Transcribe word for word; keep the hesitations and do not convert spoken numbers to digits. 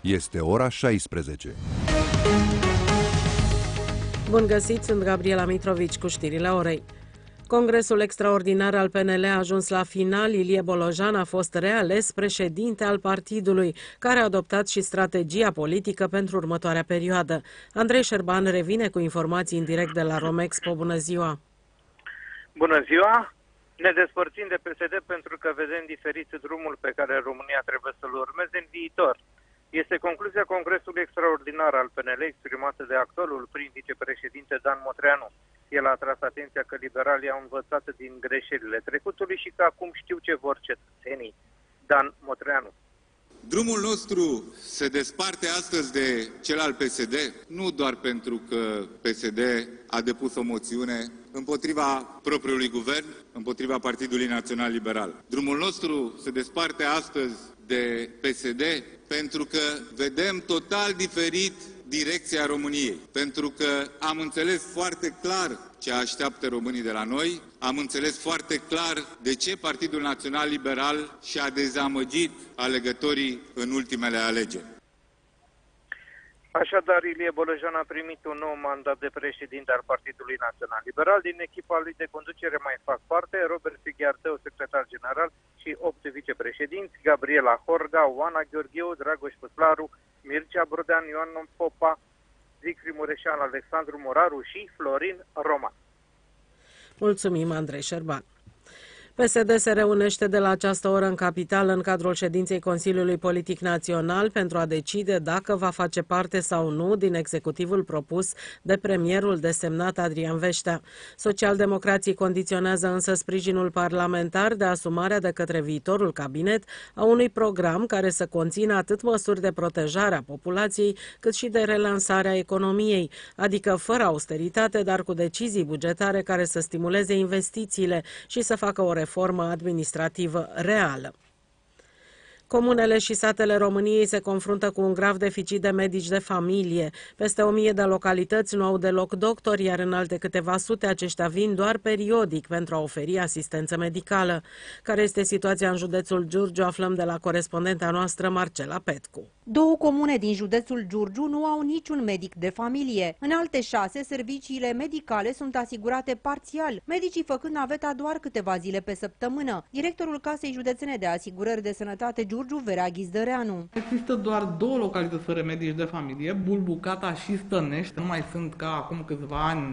Este ora șaisprezece. Bun găsit, sunt Gabriela Mitrovici cu știrile orei. Congresul extraordinar al P N L a ajuns la final. Ilie Bolojan a fost reales președinte al partidului, care a adoptat și strategia politică pentru următoarea perioadă. Andrei Șerban revine cu informații în direct de la Romexpo. Bună ziua! Bună ziua! Ne despărțim de P S D pentru că vedem diferit drumul pe care România trebuie să-l urmeze în viitor. Este concluzia Congresului extraordinar al P N L exprimată de actualul prim vicepreședinte Dan Motreanu. El a atras atenția că liberalii au învățat din greșelile trecutului și că acum știu ce vor cetățenii. Dan Motreanu. Drumul nostru se desparte astăzi de cel al P S D, nu doar pentru că P S D a depus o moțiune împotriva propriului guvern, împotriva Partidului Național Liberal. Drumul nostru se desparte astăzi de P S D pentru că vedem total diferit direcția României, pentru că am înțeles foarte clar ce așteaptă românii de la noi, am înțeles foarte clar de ce Partidul Național Liberal și-a dezamăgit alegătorii în ultimele alegeri. Așadar, Ilie Bolojan a primit un nou mandat de președinte al Partidului Național Liberal. Din echipa lui de conducere mai fac parte Robert Fighiarteu, secretar general, și opt vicepreședinți: Gabriela Horga, Oana Gheorgheu, Dragoș Păslaru, Mircea Brodean, Ioan Popa, Zicfri Mureșan, Alexandru Moraru și Florin Roman. Mulțumim, Andrei Șerban. P S D se reunește de la această oră în capitală în cadrul ședinței Consiliului Politic Național pentru a decide dacă va face parte sau nu din executivul propus de premierul desemnat Adrian Veștea. Socialdemocrații condiționează însă sprijinul parlamentar de asumarea de către viitorul cabinet a unui program care să conțină atât măsuri de protejare a populației cât și de relansarea economiei, adică fără austeritate, dar cu decizii bugetare care să stimuleze investițiile și să facă o reformă administrativă reală. Comunele și satele României se confruntă cu un grav deficit de medici de familie. Peste o mie de localități nu au deloc doctori, iar în alte câteva sute aceștia vin doar periodic pentru a oferi asistență medicală. Care este situația în județul Giurgiu? Aflăm de la corespondenta noastră Marcela Petcu. Două comune din județul Giurgiu nu au niciun medic de familie. În alte șase, serviciile medicale sunt asigurate parțial, medicii făcând naveta doar câteva zile pe săptămână. Directorul Casei Județene de Asigurări de Sănătate Giurgiu, Verea Ghizdăreanu. Există doar două localități fără medici de familie, Bulbucata și Stănești. Nu mai sunt ca acum câțiva ani